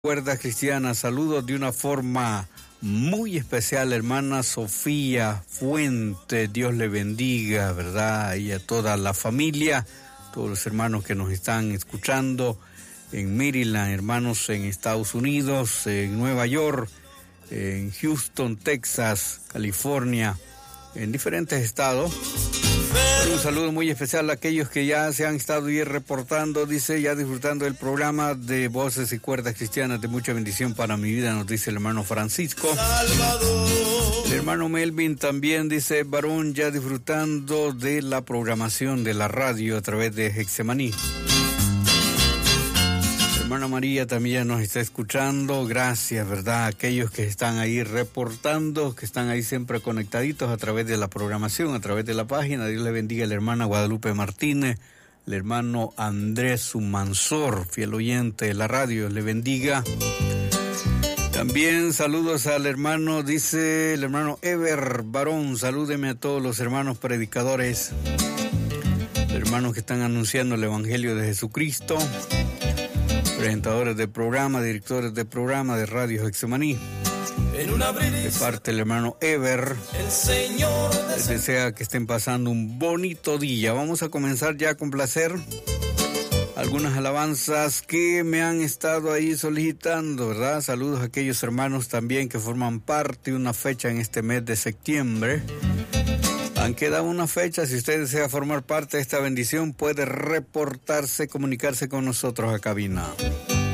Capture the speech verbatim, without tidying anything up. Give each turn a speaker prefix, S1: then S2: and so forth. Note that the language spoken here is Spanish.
S1: Cuerda Cristiana, saludos de una forma muy especial, hermana Sofía Fuentes, Dios le bendiga, ¿verdad? Y a toda la familia, todos los hermanos que nos están escuchando en Maryland, hermanos en Estados Unidos, en Nueva York, en Houston, Texas, California, en diferentes estados. Un saludo muy especial a aquellos que ya se han estado ahí reportando, dice, ya disfrutando del programa de Voces y Cuerdas Cristianas, de mucha bendición para mi vida, nos dice el hermano Francisco. Salvador. El hermano Melvin también dice, varón, ya disfrutando de la programación de la radio a través de Hexemaní. Hermana María también nos está escuchando, gracias, ¿verdad? Aquellos que están ahí reportando, que están ahí siempre conectaditos a través de la programación, a través de la página. Dios le bendiga a la hermana Guadalupe Martínez, el hermano Andrés Sumansor, fiel oyente de la radio, le bendiga. También saludos al hermano, dice el hermano Ever Barón, salúdeme a todos los hermanos predicadores, hermanos que están anunciando el Evangelio de Jesucristo, presentadores de programa, directores de programa de Radio Hexemaní. De parte del hermano Ever, el Señor les desea que estén pasando un bonito día. Vamos a comenzar ya con placer algunas alabanzas que me han estado ahí solicitando, ¿verdad? Saludos a aquellos hermanos también que forman parte de una fecha en este mes de septiembre. Han quedado una fecha, si usted desea formar parte de esta bendición, puede reportarse, comunicarse con nosotros a cabina.